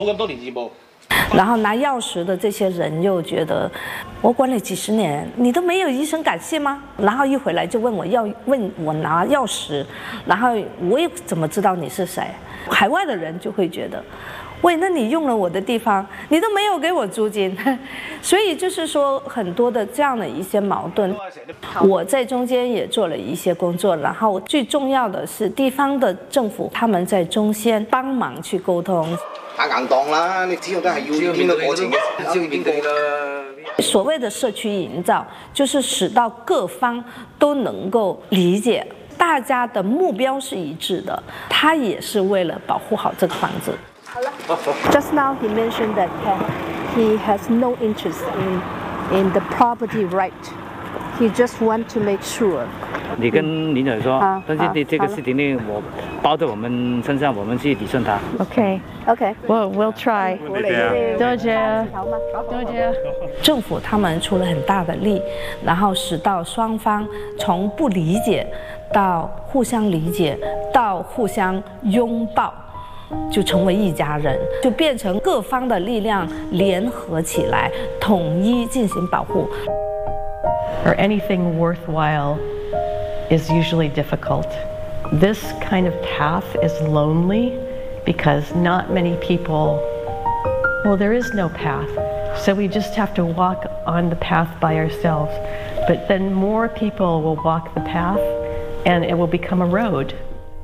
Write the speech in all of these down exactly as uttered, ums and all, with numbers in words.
咁多年義務。 然後拿鑰匙的這些人又覺得，我管你幾十年，你都沒有一聲感謝嗎？然後一回來就問我要問我拿鑰匙，然後我也怎麼知道你是誰？海外的人就會覺得，喂，那你用了我的地方，你都沒有給我租金，所以就是說很多的這樣的一些矛盾，我在中間也做了一些工作，然後最重要的是地方的政府他們在中間幫忙去溝通。 打硬檔啦，你知道都係要邊個過程嘅，知道邊個啦。 所謂的社區營造，就是使到各方都能夠理解，大家的目標是一致的，他也是為了保護好這個房子。好了 Just now he mentioned that he has no interest in in the property right. He just want to make sure. 你跟林总说， 嗯、 但是这这个事情呢，我包在我们身上，我们去理顺它。 OK OK， we'll we'll try。多謝，多謝。 政府他們出了很大的力，然後使到雙方從不理解到互相理解，到互相擁抱，就成為一家人，就變成各方的力量聯合起來，統一進行保護。 Or anything worthwhile is usually difficult. This kind of path is lonely because not many people, well, there is no path. So we just have to walk on the path by ourselves. But then more people will walk the path and it will become a road.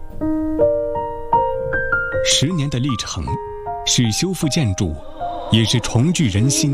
十年的历程，是修复建筑，也是重聚人心。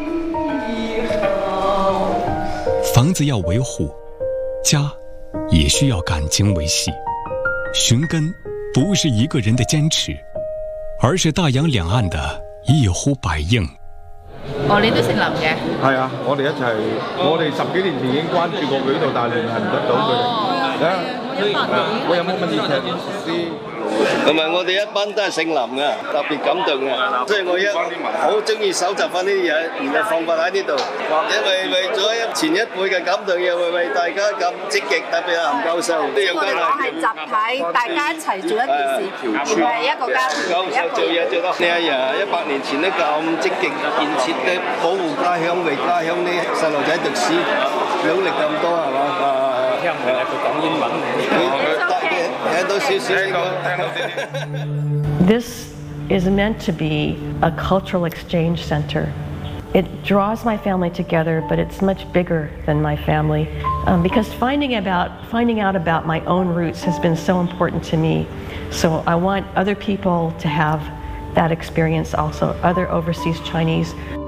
房子要维护，家也需要感情维系。寻根不是一个人的坚持，而是大洋兩岸的一呼百應。 哦，你都姓林嘅？ 係啊，我哋一齊，我哋十幾年前已經關注過佢呢度，但係聯繫唔得到佢哋。哦，我有冇乜嘢睇？ 同埋我哋一班都係姓林嘅，特別感動嘅，所以我一好中意搜集翻呢啲嘢，然後放翻喺呢度，因為為咗前一輩嘅感動，又為為大家咁積極，特別係林教授都有關係。 我係集體，大家一齊做一件事，而唔係一個家庭。 教授做嘢做得呢一日一百年前都咁積極建設嘅保護家鄉，為家鄉啲細路仔讀書努力咁多係嘛？聽唔係佢講英文，聽到少少。 This is meant to be a cultural exchange center. It draws my family together, but it's much bigger than my family um, because finding about finding out about my own roots has been so important to me. So I want other people to have that experience also, other overseas Chinese.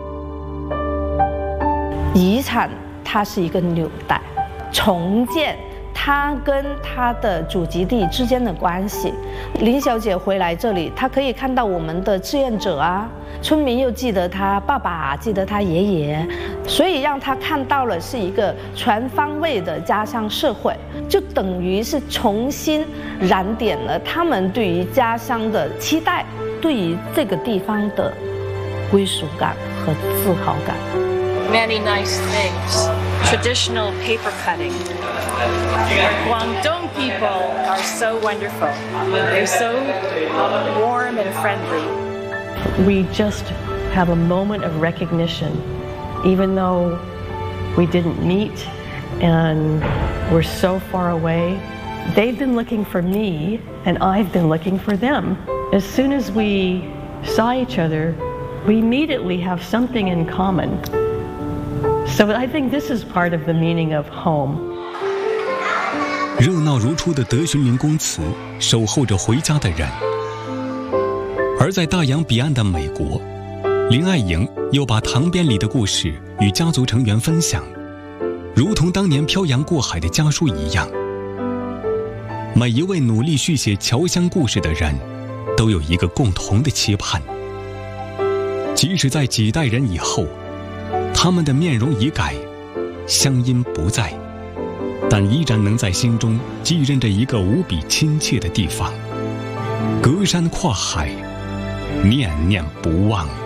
遺產它是一個紐帶，重建他跟他的祖籍地之間的關係。林小姐回來這裡，她可以看到我們的志願者啊，村民又記得她爸爸，記得她爺爺，所以讓她看到了是一個全方位的家鄉社會，就等於是重新燃點了他們對於家鄉的期待，對於這個地方的歸屬感和自豪感。 Many nice things. Traditional paper cutting. Guangdong people are so wonderful. They're so warm and friendly. We just have a moment of recognition, even though we didn't meet and we're so far away. They've been looking for me and I've been looking for them. As soon as we saw each other, we immediately have something in common. So I think this is part of the meaning of home. 熱鬧如初的德循林公祠守候着回家的人，而在大洋彼岸的美國，林愛瑩又把塘邊里的故事與家族成員分享，如同當年漂洋過海的家書一樣。每一位努力續寫僑鄉故事的人，都有一個共同的期盼，即使在幾代人以後，他們的面容已改，鄉音不在，但依然能在心中繼任着一個無比親切的地方，隔山跨海，念念不忘。